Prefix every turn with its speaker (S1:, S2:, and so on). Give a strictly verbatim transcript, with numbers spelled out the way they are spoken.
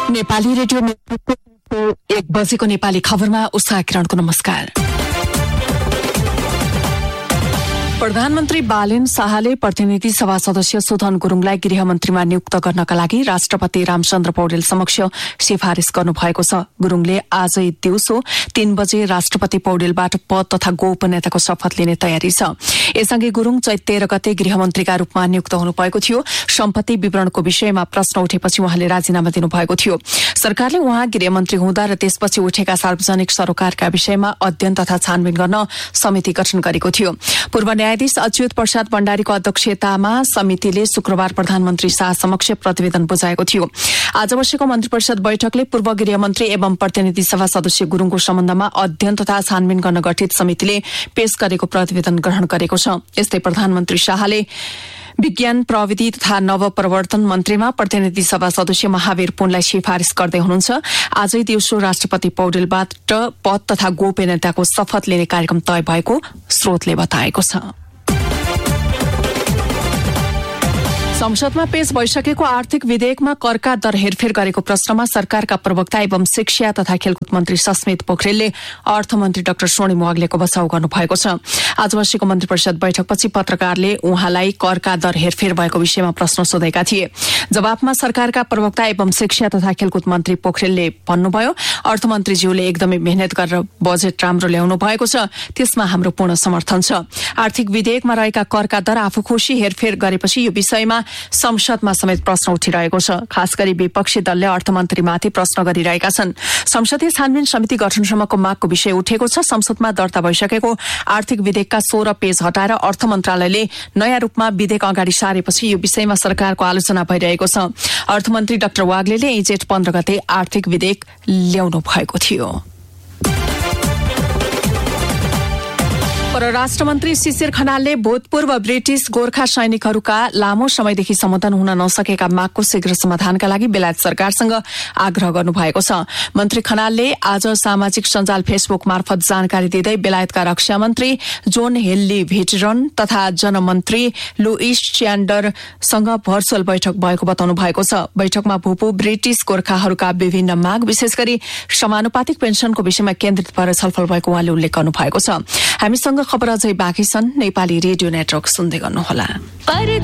S1: Nepali radio नेटवर्कको एक बजेको नेपाली खबरमा उषा किरणको नमस्कार। प्रधानमन्त्री बालेन शाहले प्रतिनिधि सभा सदस्य सुधन गुरूङलाई गृहमन्त्रीमा नियुक्त गर्नका लागि राष्ट्रपति रामचन्द्र पौडेल समक्ष सिफारिश गर्नुभएको छ। गुरूङले आजै दिउँसो तीन बजे राष्ट्रपति पौडेलबाट पद तथा गोपनीयताको शपथ लिने तयारी छ। यसअघि गुरूङ चैत तेह्र गते गृहमन्त्रीका रूपमा नियुक्त हुनुभएको थियो। सम्पत्ति विवरणको विषयमा प्रश्न उठेपछि उहाँले राजीनामा दिनुभएको थियो। सरकारले उहाँ गृहमन्त्री हुँदा र त्यसपछि उठेका सार्वजनिक सरोकारका विषयमा अध्ययन तथा छानबिन गर्न समिति गठन गरेको थियो। पूर्व न्यायाधीश अच्युत प्रसाद भण्डारीको अध्यक्षतामा समितिले शुक्रबार प्रधानमन्त्री शाह समक्ष प्रतिवेदन बुझाएको थियो। आज बसेको मन्त्री परिषद बैठकले पूर्व गृहमन्त्री एवं प्रतिनिधि सभा सदस्य गुरूङको सम्बन्धमा अध्ययन तथा छानबिन गर्न गठित समितिले पेश गरेको प्रतिवेदन ग्रहण गरेको छ। यस्तै प्रधानमन्त्री शाहले विज्ञान प्रविधि तथा नवप्रवर्तन मन्त्रीमा प्रतिनिधि सभा सदस्य महावीर पुनलाई सिफारिश गर्दै हुनुहुन्छ। आजै दिउँसो राष्ट्रपति पौडेलबाट पद तथा गोपनीयताको शपथ लिने कार्यक्रम तय भएको स्रोतले बताएको छ। संसदमा पेश भइसकेको आर्थिक विधेयकमा करका दर हेरफेर गरेको प्रश्नमा सरकारका प्रवक्ता एवं शिक्षा तथा खेलकुद मन्त्री सस्मित पोखरेलले अर्थमन्त्री डाक्टर स्वर्णिम वाग्लेको बचाउ गर्नुभएको छ। आज बसेको मन्त्री परिषद बैठकपछि पत्रकारले उहाँलाई करका दर हेरफेर भएको विषयमा प्रश्न सोधेका थिए। जवाफमा सरकारका प्रवक्ता एवं शिक्षा तथा खेलकुद मन्त्री पोखरेलले भन्नुभयो, अर्थमन्त्रीज्यूले एकदमै मेहनत गरेर बजेट राम्रो ल्याउनु भएको छ, त्यसमा हाम्रो पूर्ण समर्थन छ। आर्थिक विधेयकमा रहेका करका दर आफू खुशी हेरफेर गरेपछि यो विषयमा संसदमा समेत प्रश्न उठिरहेको छ। खास गरी विपक्षी दलले अर्थमन्त्रीमाथि प्रश्न गरिरहेका छन्। संसदीय छानबिन समिति गठनसम्मको मागको विषय उठेको छ। संसदमा दर्ता भइसकेको आर्थिक विधेयकका सोह्र पेज हटाएर अर्थ मन्त्रालयले नयाँ रूपमा विधेयक अगाडि सारेपछि यो विषयमा सरकारको आलोचना भइरहेको छ। अर्थमन्त्री डाक्टर वाग्लेले जेठ पन्ध्र गते आर्थिक विधेयक ल्याउनु भएको थियो। परराष्ट्र मन्त्री शिशिर खनालले भूतपूर्व ब्रिटिश गोर्खा सैनिकहरूका लामो समयदेखि समाधान हुन नसकेका मागको शीघ्र समाधानका लागि बेलायत सरकारसँग आग्रह गर्नुभएको छ। मन्त्री खनालले आज सामाजिक सञ्जाल फेसबुक मार्फत जानकारी दिँदै बेलायतका रक्षा मन्त्री जोन हेल्ली भेटरन तथा जनमन्त्री लुइस च्यान्डरसँग भर्चुअल बैठक भएको बताउनु भएको छ। बैठकमा भूपू ब्रिटिश गोर्खाहरूका विभिन्न माग विशेष गरी समानुपातिक पेन्सनको विषयमा केन्द्रित भएर छलफल भएको उहाँले उल्लेख गर्नु भएको छ। हामीसँग खबर अझै बाँकी छन्। नेपाली रेडियो नेटवर्क सुन्दै गर्नुहोला।